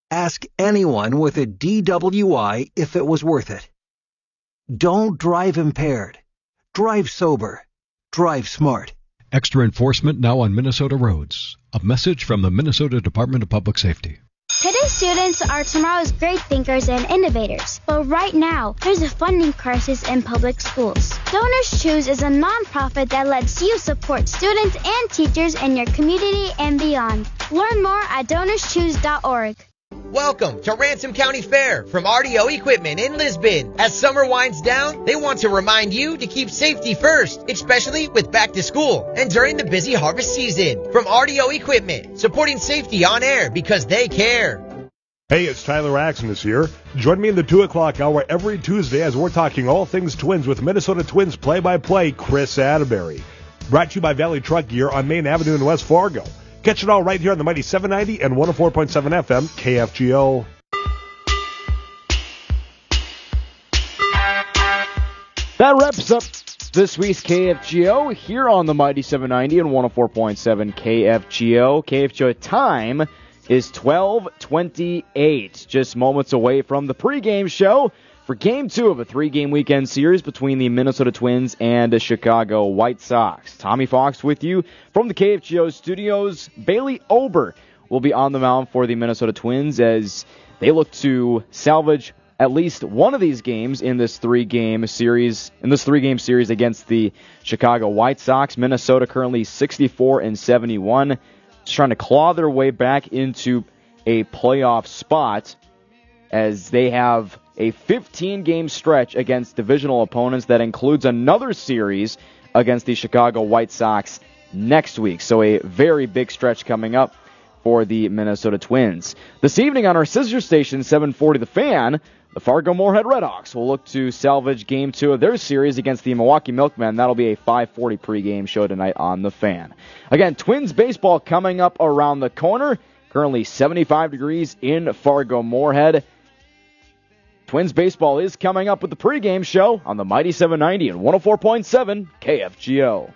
Ask anyone with a DWI if it was worth it. Don't drive impaired. Drive sober. Drive smart. Extra enforcement now on Minnesota roads. A message from the Minnesota Department of Public Safety. Today's students are tomorrow's great thinkers and innovators. But right now, there's a funding crisis in public schools. Donors Choose is a nonprofit that lets you support students and teachers in your community and beyond. Learn more at DonorsChoose.org. Welcome to Ransom County Fair from RDO Equipment in Lisbon. As summer winds down, they want to remind you to keep safety first, especially with back to school and during the busy harvest season. From RDO Equipment, supporting safety on air because they care. Hey, it's Tyler Axon here. Join me in the 2 o'clock hour every Tuesday as we're talking all things Twins with Minnesota Twins play-by-play Chris Atterbury. Brought to you by Valley Truck Gear on Main Avenue in West Fargo. Catch it all right here on the Mighty 790 and 104.7 FM KFGO. That wraps up this week's KFGO here on the Mighty 790 and 104.7 KFGO. KFGO time is 12:28, just moments away from the pregame show for Game 2 of a 3-game weekend series between the Minnesota Twins and the Chicago White Sox. Tommy Fox with you from the KFGO studios. Bailey Ober will be on the mound for the Minnesota Twins as they look to salvage at least one of these games in this 3-game series. Against the Chicago White Sox. Minnesota currently 64-71, just trying to claw their way back into a playoff spot as they have a 15-game stretch against divisional opponents that includes another series against the Chicago White Sox next week. So a very big stretch coming up for the Minnesota Twins. This evening on our sister station, 740 The Fan, the Fargo-Moorhead Redhawks will look to salvage Game 2 of their series against the Milwaukee Milkmen. That'll be a 5:40 pregame show tonight on The Fan. Again, Twins baseball coming up around the corner. Currently 75 degrees in Fargo-Moorhead. Twins baseball is coming up with the pregame show on the Mighty 790 and 104.7 KFGO.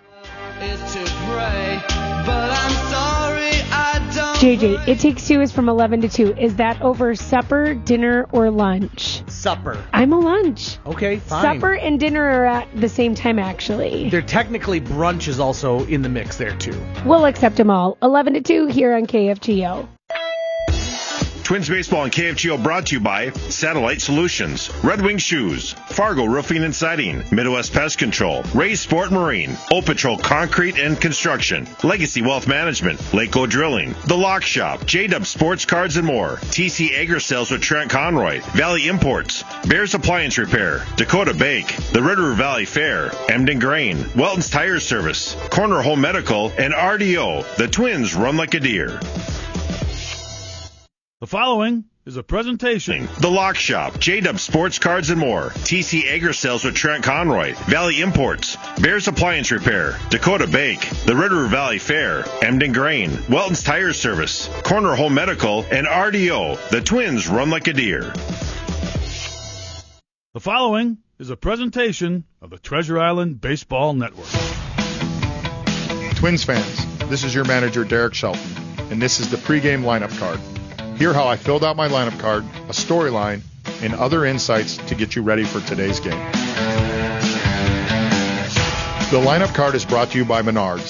JJ, It Takes Two is from 11 to 2. Is that over supper, dinner, or lunch? Supper. I'm a lunch. Okay, fine. Supper and dinner are at the same time, actually. They're technically brunch is also in the mix there, too. We'll accept them all. 11 to 2 here on KFGO. Twins Baseball and KFGO brought to you by Satellite Solutions, Red Wing Shoes, Fargo Roofing and Siding, Midwest Pest Control, Ray's Sport Marine, O-Patrol Concrete and Construction, Legacy Wealth Management, Lakeo Drilling, The Lock Shop, J-Dub Sports Cards and more, TC Agri Sales with Trent Conroy, Valley Imports, Bears Appliance Repair, Dakota Bake, the River Valley Fair, Emden Grain, Welton's Tire Service, Corner Home Medical, and RDO. The Twins run like a deer. The following is a presentation. The Lock Shop, J-Dub Sports Cards and more, TC Agri Sales with Trent Conroy, Valley Imports, Bears Appliance Repair, Dakota Bake, the River Valley Fair, Emden Grain, Welton's Tire Service, Corner Home Medical, and RDO. The Twins run like a deer. The following is a presentation of the Treasure Island Baseball Network. Twins fans, this is your manager, Derek Shelton, and this is the pregame lineup card. Hear how I filled out my lineup card, a storyline, and other insights to get you ready for today's game. The lineup card is brought to you by Menards.